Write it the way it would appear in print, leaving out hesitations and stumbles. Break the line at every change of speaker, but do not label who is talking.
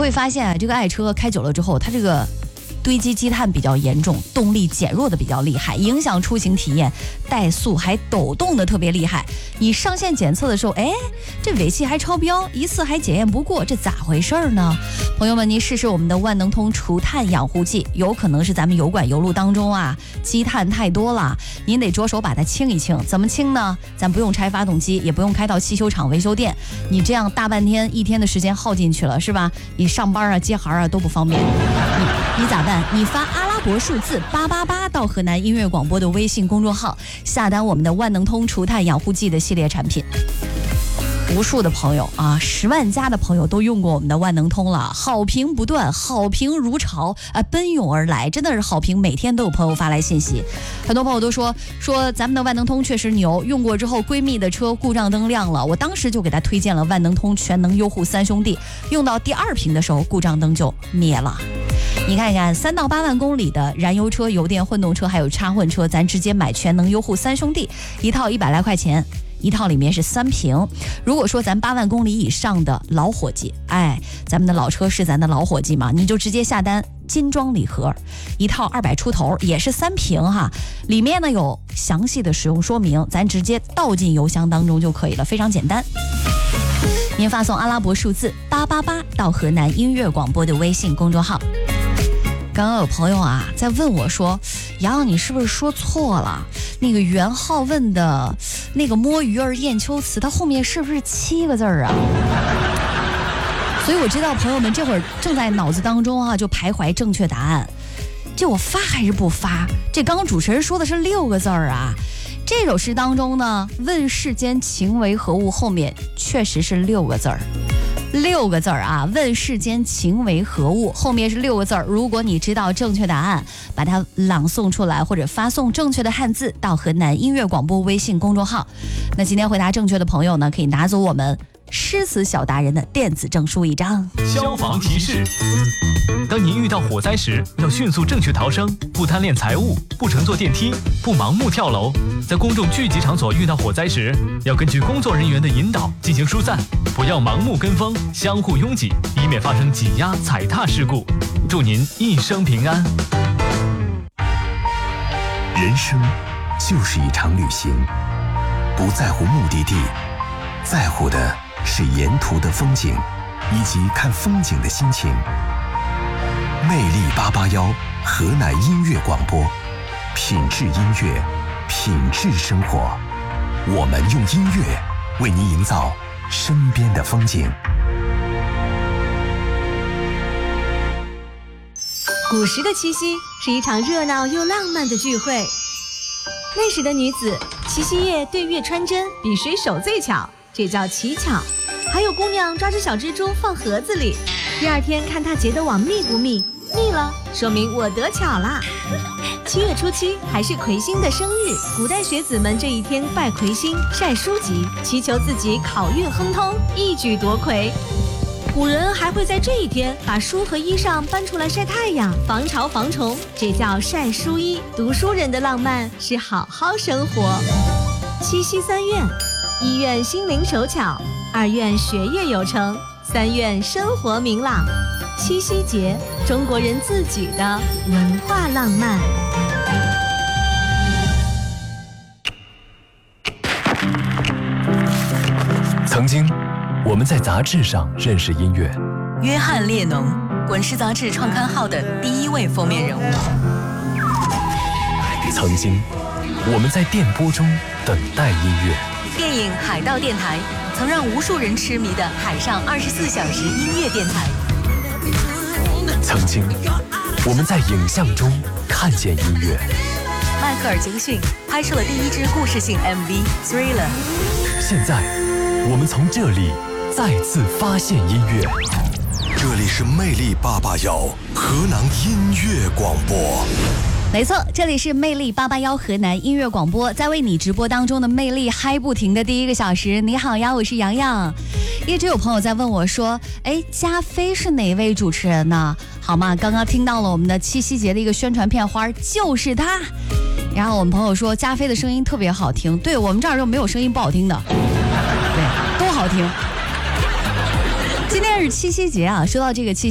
会发现啊，这个爱车开久了之后，它这个堆积积碳比较严重，动力减弱的比较厉害，影响出行体验，怠速还抖动的特别厉害。你上线检测的时候，这尾气还超标，一次还检验不过，这咋回事呢？朋友们，您试试我们的万能通除碳养护剂，有可能是咱们油管油路当中啊积碳太多了，您得着手把它清一清。怎么清呢？咱不用拆发动机，也不用开到汽修厂维修店，你这样大半天一天的时间耗进去了，是吧？你上班啊接孩啊都不方便，你咋办？你发阿拉伯数字888到河南音乐广播的微信公众号，下单我们的万能通除碳养护剂的系列产品。无数的朋友啊，10万加的朋友都用过我们的万能通了，好评不断，好评如潮啊，奔涌而来，真的是好评，每天都有朋友发来信息。很多朋友都说咱们的万能通确实牛，用过之后闺蜜的车故障灯亮了，我当时就给她推荐了万能通全能优护3兄弟，用到第2瓶的时候故障灯就灭了。你看看3到8万公里的燃油车、油电混动车还有插混车，咱直接买全能优护3兄弟，一套100来块钱，一套里面是3瓶。如果说咱8万公里以上的老伙计，咱们的老车是咱的老伙计嘛，你就直接下单精装礼盒，一套200出头，也是3瓶哈，里面呢有详细的使用说明，咱直接倒进油箱当中就可以了，非常简单。您发送阿拉伯数字888到河南音乐广播的微信公众号。刚刚有朋友啊在问我说，杨你是不是说错了？那个袁浩问的那个摸鱼儿燕秋词，它后面是不是7个字啊？所以我知道朋友们这会儿正在脑子当中啊就徘徊正确答案，这我发还是不发？这刚刚主持人说的是6个字啊。这首诗当中呢，问世间情为何物后面确实是6个字儿。6个字儿啊，问世间情为何物，后面是6个字儿。如果你知道正确答案，把它朗诵出来，或者发送正确的汉字到河南音乐广播微信公众号。那今天回答正确的朋友呢，可以拿走我们诗词小达人的电子证书1张。
消防提示：当您遇到火灾时，要迅速正确逃生，不贪恋财物，不乘坐电梯，不盲目跳楼。在公众聚集场所遇到火灾时，要根据工作人员的引导进行疏散，不要盲目跟风，相互拥挤，以免发生挤压踩踏事故。祝您一生平安。
人生就是一场旅行，不在乎目的地，在乎的是沿途的风景以及看风景的心情。魅力881河南音乐广播，品质音乐，品质生活。我们用音乐为您营造身边的风景。
古时的七夕是一场热闹又浪漫的聚会。那时的女子七夕夜对月穿针，比谁手最巧，这叫乞巧。还有姑娘抓只小蜘蛛放盒子里，第2天看它结的网密不密，密了说明我得巧啦。7月初7还是魁星的生日，古代学子们这一天拜魁星，晒书籍，祈求自己考运亨通，一举夺魁。古人还会在这一天把书和衣裳搬出来晒太阳，防潮防虫，这叫晒书衣。读书人的浪漫是好好生活。七夕3愿：1愿心灵手巧，2愿学业有成，3愿生活明朗。七夕节，中国人自己的文化浪漫。
曾经我们在杂志上认识音乐，
约翰列侬，滚石杂志创刊号的第1位封面人物。
曾经我们在电波中等待音乐，
电影《海盗电台》曾让无数人痴迷的海上24小时音乐电台。
曾经我们在影像中看见音乐，
迈克尔·杰克逊拍摄了第1支故事性 MV《Thriller》。
现在我们从这里再次发现音乐。
这里是魅力881河南音乐广播。
没错，这里是魅力881河南音乐广播，在为你直播当中的魅力嗨不停的第1个小时。你好呀，我是洋洋。一直有朋友在问我说，加菲是哪位主持人呢？好吗？刚刚听到了我们的七夕节的一个宣传片花，就是他。然后我们朋友说加菲的声音特别好听，对，我们这儿就没有声音不好听的，对，都好听。今天是七夕节啊，说到这个七夕